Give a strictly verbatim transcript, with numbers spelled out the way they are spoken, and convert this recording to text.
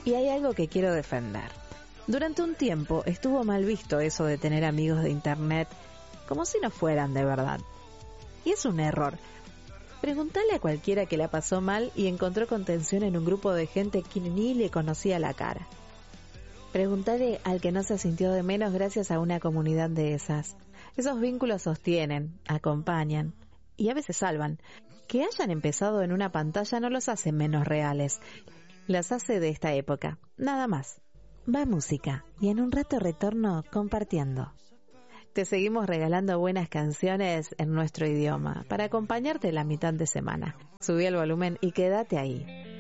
Y hay algo que quiero defender. Durante un tiempo estuvo mal visto eso de tener amigos de internet como si no fueran de verdad. Y es un error. Preguntale a cualquiera que la pasó mal y encontró contención en un grupo de gente que ni le conocía la cara. Preguntale al que no se sintió de menos gracias a una comunidad de esas. Esos vínculos sostienen, acompañan y a veces salvan. Que hayan empezado en una pantalla no los hace menos reales. Las hace de esta época, nada más. Va música y en un rato retorno compartiendo. Te seguimos regalando buenas canciones en nuestro idioma para acompañarte la mitad de semana. Subí el volumen y quédate ahí.